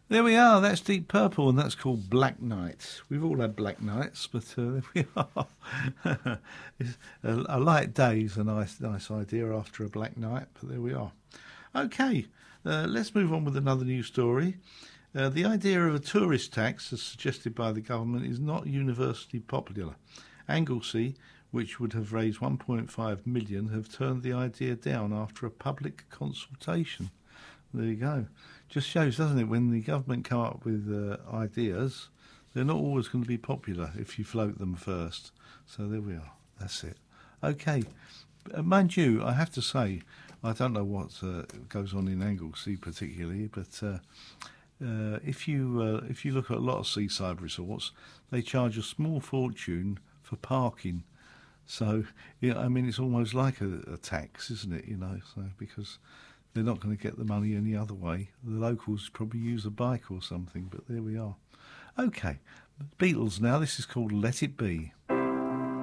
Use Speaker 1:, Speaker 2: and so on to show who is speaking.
Speaker 1: There we are. That's Deep Purple, and that's called Black Night. We've all had black nights, but there we are. It's a light day is a nice idea after a black night, but there we are. Okay, let's move on with another news story. The idea of a tourist tax, as suggested by the government, is not universally popular. Anglesey, which would have raised 1.5 million, have turned the idea down after a public consultation. There you go. Just shows, doesn't it, when the government come up with ideas, they're not always going to be popular if you float them first. So there we are. That's it. Okay. Mind you, I have to say, I don't know what goes on in Anglesey particularly, but if you look at a lot of seaside resorts, they charge a small fortune for parking. So, yeah, I mean, it's almost like a tax, isn't it? So because they're not going to get the money any other way. The locals probably use a bike or something, but there we are. Okay, Beatles now. This is called Let It Be.